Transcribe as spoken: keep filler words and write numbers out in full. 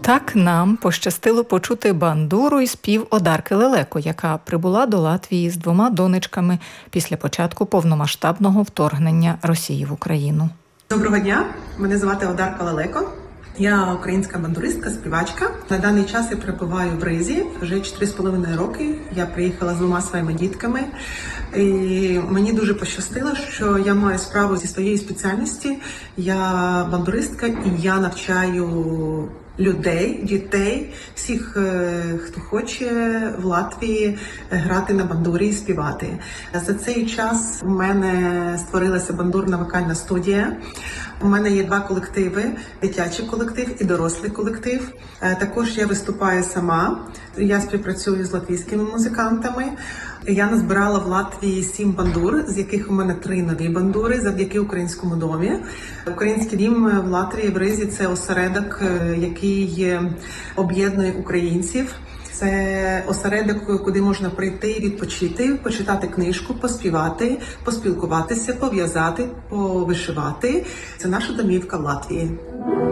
Так нам пощастило почути бандуру і спів Одарки Лелеко, яка прибула до Латвії з двома донечками після початку повномасштабного вторгнення Росії в Україну. Доброго дня, мене звати Одарка Лелеко. Я українська бандуристка, співачка. На даний час я перебуваю в Ризі вже чотири з половиною роки. Я приїхала з двома своїми дітками. І мені дуже пощастило, що я маю справу зі своєї спеціальності. Я бандуристка і я навчаю людей, дітей, всіх, хто хоче в Латвії грати на бандурі і співати. За цей час у мене створилася бандурна вокальна студія. У мене є два колективи, дитячий колектив і дорослий колектив. Також я виступаю сама, я співпрацюю з латвійськими музикантами. Я назбирала в Латвії сім бандур, з яких у мене три нові бандури завдяки Українському домі. Український дім в Латвії, в Ризі – це осередок, який об'єднує українців. Це осередок, куди можна прийти і відпочити, почитати книжку, поспівати, поспілкуватися, пов'язати, повишивати. Це наша домівка в Латвії.